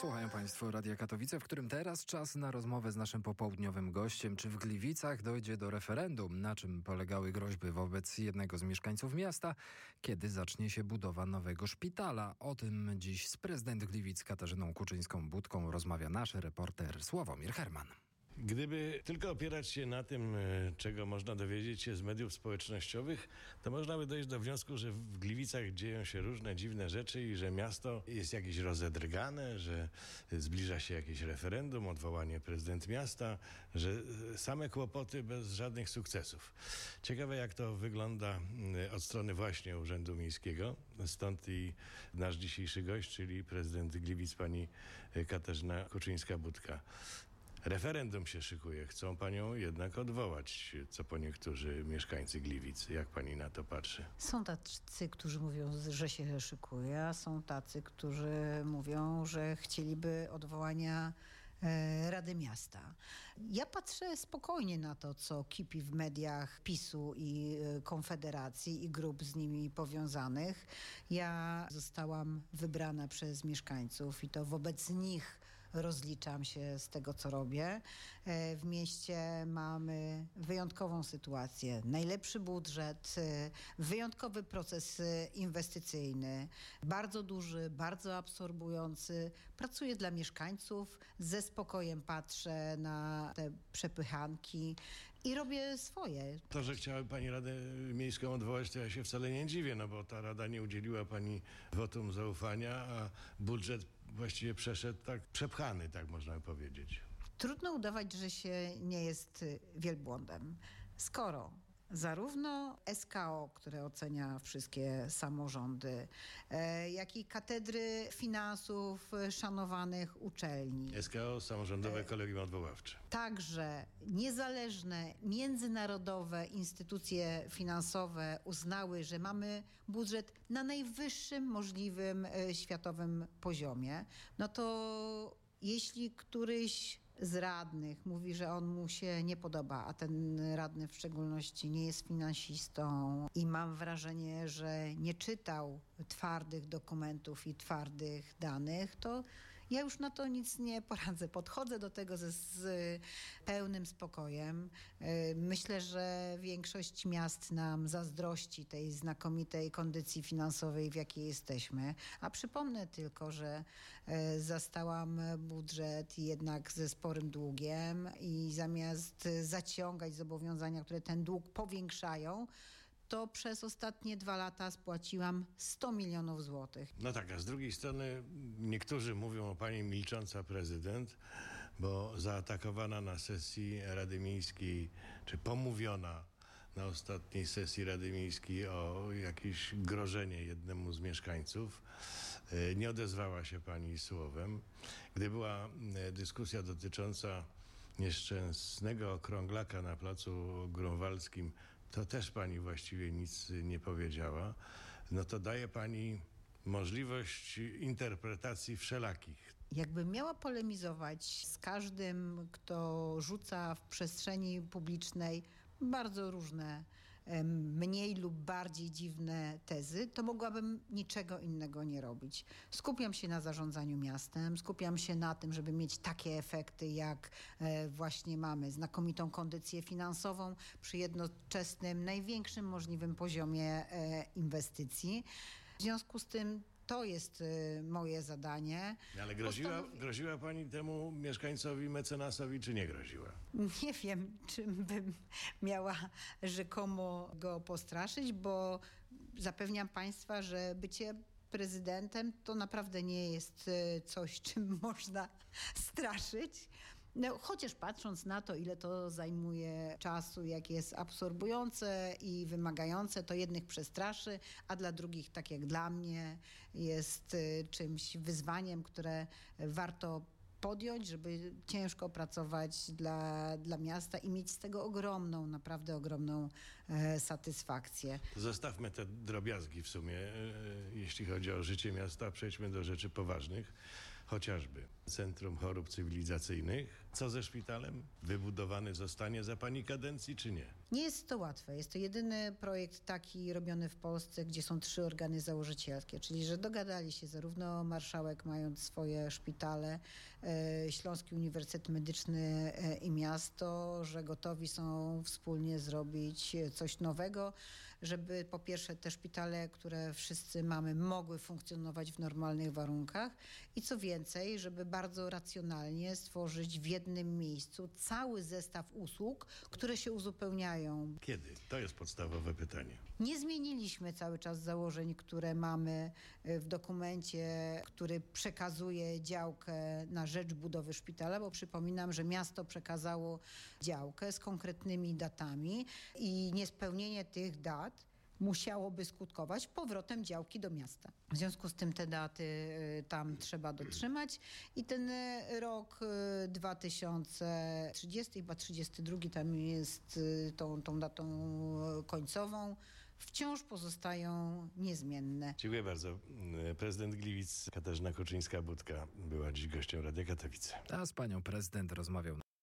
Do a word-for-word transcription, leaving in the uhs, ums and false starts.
Słuchają Państwo Radia Katowice, w którym teraz czas na rozmowę z naszym popołudniowym gościem. Czy w Gliwicach dojdzie do referendum? Na czym polegały groźby wobec jednego z mieszkańców miasta? Kiedy zacznie się budowa nowego szpitala? O tym dziś z prezydent Gliwic Katarzyną Kuczyńską-Budką rozmawia nasz reporter Sławomir Herman. Gdyby tylko opierać się na tym, czego można dowiedzieć się z mediów społecznościowych, to można by dojść do wniosku, że w Gliwicach dzieją się różne dziwne rzeczy i że miasto jest jakieś rozedrgane, że zbliża się jakieś referendum, odwołanie prezydent miasta, że same kłopoty bez żadnych sukcesów. Ciekawe, jak to wygląda od strony właśnie Urzędu Miejskiego. Stąd i nasz dzisiejszy gość, czyli prezydent Gliwic, pani Katarzyna Kuczyńska-Budka. Referendum się szykuje. Chcą panią jednak odwołać, co po niektórzy mieszkańcy Gliwic. Jak pani na to patrzy? Są tacy, którzy mówią, że się szykuje, a są tacy, którzy mówią, że chcieliby odwołania Rady Miasta. Ja patrzę spokojnie na to, co kipi w mediach PiSu i Konfederacji i grup z nimi powiązanych. Ja zostałam wybrana przez mieszkańców i to wobec nich rozliczam się z tego, co robię. W mieście mamy wyjątkową sytuację. Najlepszy budżet, wyjątkowy proces inwestycyjny, bardzo duży, bardzo absorbujący. Pracuję dla mieszkańców, ze spokojem patrzę na te przepychanki i robię swoje. To, że chciałaby pani Radę Miejską odwołać, to ja się wcale nie dziwię, no bo ta Rada nie udzieliła pani wotum zaufania, a budżet właściwie przeszedł tak przepchany, tak można powiedzieć. Trudno udawać, że się nie jest wielbłądem. Skoro zarówno S K O, które ocenia wszystkie samorządy, e, jak i katedry finansów szanowanych uczelni. S K O, Samorządowe Kolegium Odwoławcze. Także niezależne, międzynarodowe instytucje finansowe uznały, że mamy budżet na najwyższym możliwym e, światowym poziomie. No to jeśli któryś z radnych mówi, że on mu się nie podoba, a ten radny w szczególności nie jest finansistą i mam wrażenie, że nie czytał twardych dokumentów i twardych danych, to ja już na to nic nie poradzę. Podchodzę do tego ze, z pełnym spokojem. Myślę, że większość miast nam zazdrości tej znakomitej kondycji finansowej, w jakiej jesteśmy. A przypomnę tylko, że zastałam budżet jednak ze sporym długiem i zamiast zaciągać zobowiązania, które ten dług powiększają, to przez ostatnie dwa lata spłaciłam sto milionów złotych. No tak, a z drugiej strony niektórzy mówią o pani milcząca prezydent, bo zaatakowana na sesji Rady Miejskiej, czy pomówiona na ostatniej sesji Rady Miejskiej o jakieś grożenie jednemu z mieszkańców. Nie odezwała się pani słowem. Gdy była dyskusja dotycząca nieszczęsnego okrąglaka na placu Grunwaldzkim, to też pani właściwie nic nie powiedziała. No to daje pani możliwość interpretacji wszelakich. Jakbym miała polemizować z każdym, kto rzuca w przestrzeni publicznej bardzo różne, mniej lub bardziej dziwne tezy, to mogłabym niczego innego nie robić. Skupiam się na zarządzaniu miastem, skupiam się na tym, żeby mieć takie efekty, jak właśnie mamy. Znakomitą kondycję finansową przy jednoczesnym, największym możliwym poziomie inwestycji. W związku z tym to jest y, moje zadanie. Ale groziła, Postanowi... groziła pani temu mieszkańcowi, mecenasowi, czy nie groziła? Nie wiem, czym bym miała rzekomo go postraszyć, bo zapewniam państwa, że bycie prezydentem to naprawdę nie jest y, coś, czym można straszyć. No, chociaż patrząc na to, ile to zajmuje czasu, jak jest absorbujące i wymagające, to jednych przestraszy, a dla drugich, tak jak dla mnie, jest y, czymś, wyzwaniem, które warto podjąć, żeby ciężko pracować dla, dla miasta i mieć z tego ogromną, naprawdę ogromną e, satysfakcję. Zostawmy te drobiazgi w sumie, e, jeśli chodzi o życie miasta, przejdźmy do rzeczy poważnych. chociażby Centrum Chorób Cywilizacyjnych. Co ze szpitalem? Wybudowany zostanie za pani kadencji, czy nie? Nie jest to łatwe. Jest to jedyny projekt taki robiony w Polsce, gdzie są trzy organy założycielskie, czyli że dogadali się zarówno marszałek, mając swoje szpitale, e, Śląski Uniwersytet Medyczny e, i miasto, że gotowi są wspólnie zrobić coś nowego, żeby po pierwsze te szpitale, które wszyscy mamy, mogły funkcjonować w normalnych warunkach i co więcej, żeby bardzo racjonalnie stworzyć w jednym miejscu cały zestaw usług, które się uzupełniają. Kiedy? To jest podstawowe pytanie. Nie zmieniliśmy cały czas założeń, które mamy w dokumencie, który przekazuje działkę na rzecz budowy szpitala, bo przypominam, że miasto przekazało działkę z konkretnymi datami i niespełnienie tych dat musiałoby skutkować powrotem działki do miasta. W związku z tym te daty y, tam trzeba dotrzymać i ten y, rok y, dwa tysiące trzydziesty, chyba trzydziesty drugi tam jest y, tą, tą datą y, końcową, wciąż pozostają niezmienne. Dziękuję bardzo. Prezydent Gliwic Katarzyna Kuczyńska-Budka była dziś gościem Radia Katowice. A z panią prezydent rozmawiał